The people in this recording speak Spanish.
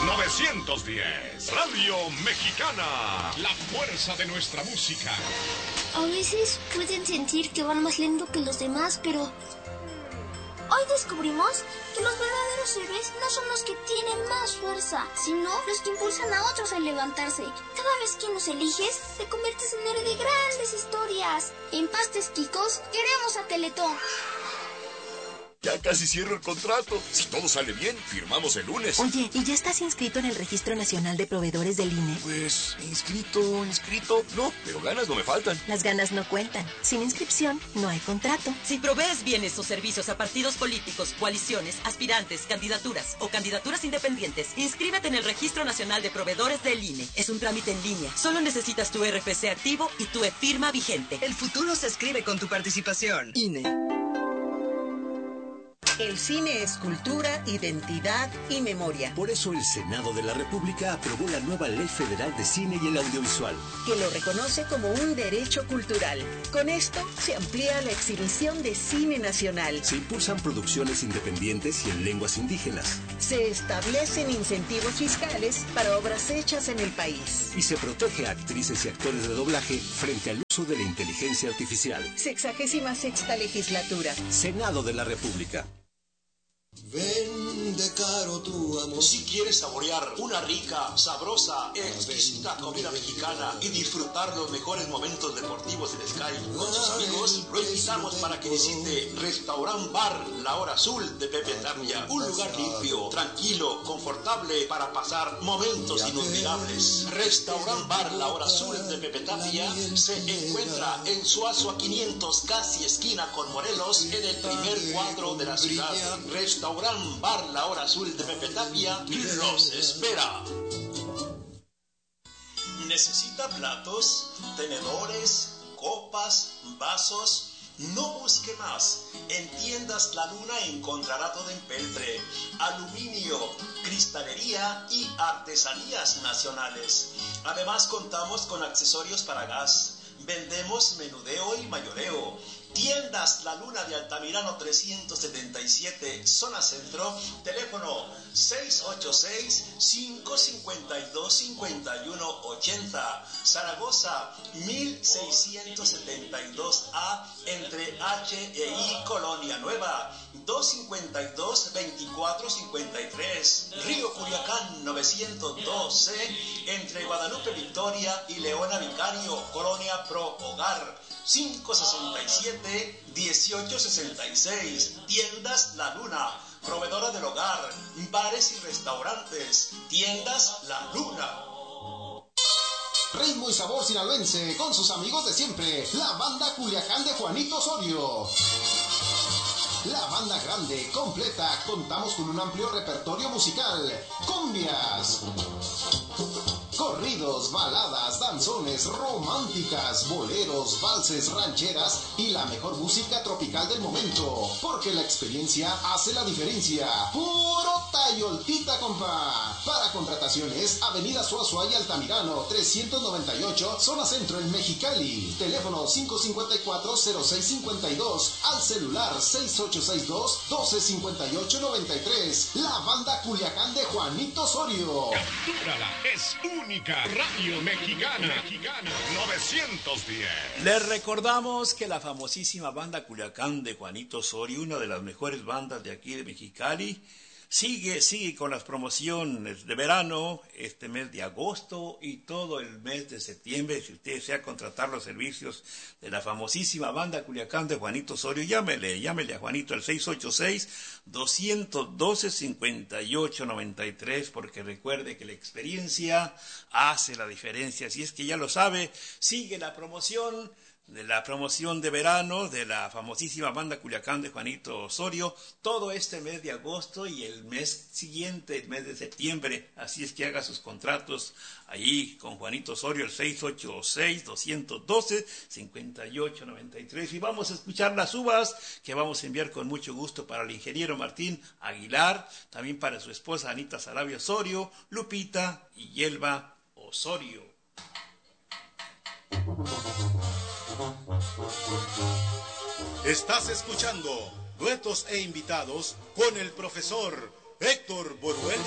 910, Radio Mexicana, la fuerza de nuestra música. A veces pueden sentir que van más lento que los demás, pero hoy descubrimos que los verdaderos héroes no son los que tienen más fuerza, sino los que impulsan a otros a levantarse. Cada vez que nos eliges, te conviertes en héroe de grandes historias. En Pastes Quicos, queremos a Teletón. Ya casi cierro el contrato. Si todo sale bien, firmamos el lunes. Oye, ¿y ya estás inscrito en el Registro Nacional de Proveedores del INE? Pues, inscrito, no, pero ganas no me faltan. Las ganas no cuentan. Sin inscripción, no hay contrato. Si provees bienes o servicios a partidos políticos, coaliciones, aspirantes, candidaturas o candidaturas independientes, inscríbete en el Registro Nacional de Proveedores del INE. Es un trámite en línea. Solo necesitas tu RFC activo y tu e-firma vigente. El futuro se escribe con tu participación. INE. El cine es cultura, identidad y memoria. Por eso el Senado de la República aprobó la nueva Ley Federal de Cine y el Audiovisual, que lo reconoce como un derecho cultural. Con esto se amplía la exhibición de cine nacional. Se impulsan producciones independientes y en lenguas indígenas. Se establecen incentivos fiscales para obras hechas en el país. Y se protege a actrices y actores de doblaje frente al uso de la inteligencia artificial. 66ª legislatura. Senado de la República. Vende caro tu amor. Si quieres saborear una rica, sabrosa, exquisita comida mexicana y disfrutar los mejores momentos deportivos en Sky con sus amigos, lo invitamos para que visite Restaurant Bar La Hora Azul de Pepe Tapia. Un lugar limpio, tranquilo, confortable para pasar momentos inolvidables. Restaurant Bar La Hora Azul de Pepe Tapia se encuentra en Suazo 500, casi esquina con Morelos, en el primer cuadro de la ciudad. Restaurant Bar La Hora Azul de Pepe Tapia los espera. ¿Necesita platos, tenedores, copas, vasos? No busque más. En Tiendas La Luna encontrará todo en peltre, aluminio, cristalería y artesanías nacionales. Además contamos con accesorios para gas. Vendemos menudeo y mayoreo. Tiendas La Luna de Altamirano 377, zona centro, teléfono 686-552-5180, Zaragoza 1672A, entre H e I, Colonia Nueva, 252-2453, Río Culiacán 902C, entre Guadalupe Victoria y Leona Vicario, Colonia Pro Hogar, 567-1866. Tiendas La Luna, proveedora del hogar, bares y restaurantes. Tiendas La Luna. Ritmo y sabor sinaloense con sus amigos de siempre, la banda Culiacán de Juanito Osorio. La banda grande, completa, contamos con un amplio repertorio musical. Cumbias, corridos, baladas, danzones, románticas, boleros, valses, rancheras y la mejor música tropical del momento. Porque la experiencia hace la diferencia. Puro tayoltita, compa. Para contrataciones, Avenida Suazuay Altamirano, 398, zona centro en Mexicali. Teléfono 554-0652. Al celular 6862-1258-93. La banda Culiacán de Juanito Osorio. Captúrala, es única. Radio Mexicana, 910. Les recordamos que la famosísima banda Culiacán de Juanito Osorio, una de las mejores bandas de aquí de Mexicali, sigue con las promociones de verano, este mes de agosto y todo el mes de septiembre. Si usted desea contratar los servicios de la famosísima banda Culiacán de Juanito Osorio, llámele a Juanito al 686-212-5893, porque recuerde que la experiencia hace la diferencia. Si es que ya lo sabe, sigue la promoción de verano de la famosísima banda Culiacán de Juanito Osorio, todo este mes de agosto y el mes siguiente, el mes de septiembre. Así es que haga sus contratos allí con Juanito Osorio, el 686-212-5893. Y vamos a escuchar las uvas que vamos a enviar con mucho gusto para el ingeniero Martín Aguilar, también para su esposa Anita Sarabia Osorio, Lupita y Yelva Osorio. Estás escuchando Duetos e Invitados con el profesor Héctor Boruel.